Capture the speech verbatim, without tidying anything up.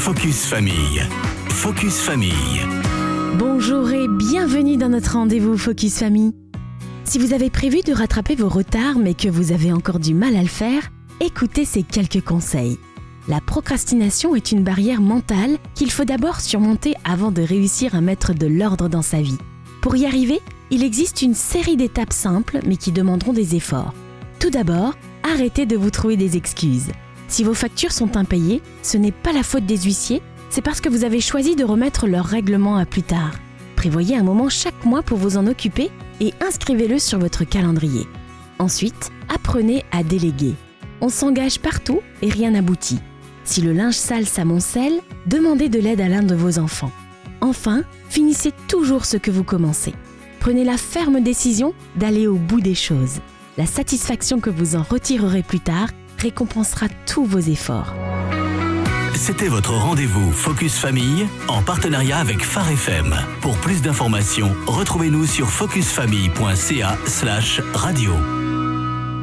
Focus Famille. Focus Famille. Bonjour et bienvenue dans notre rendez-vous Focus Famille. Si vous avez prévu de rattraper vos retards mais que vous avez encore du mal à le faire, écoutez ces quelques conseils. La procrastination est une barrière mentale qu'il faut d'abord surmonter avant de réussir à mettre de l'ordre dans sa vie. Pour y arriver, il existe une série d'étapes simples mais qui demanderont des efforts. Tout d'abord, arrêtez de vous trouver des excuses. Si vos factures sont impayées, ce n'est pas la faute des huissiers, c'est parce que vous avez choisi de remettre leur règlement à plus tard. Prévoyez un moment chaque mois pour vous en occuper et inscrivez-le sur votre calendrier. Ensuite, apprenez à déléguer. On s'engage partout et rien n'aboutit. Si le linge sale s'amoncelle, demandez de l'aide à l'un de vos enfants. Enfin, finissez toujours ce que vous commencez. Prenez la ferme décision d'aller au bout des choses. La satisfaction que vous en retirerez plus tard récompensera tous vos efforts. C'était votre rendez-vous Focus Famille en partenariat avec Phare F M. Pour plus d'informations, retrouvez-nous sur focusfamille point c a slash radio.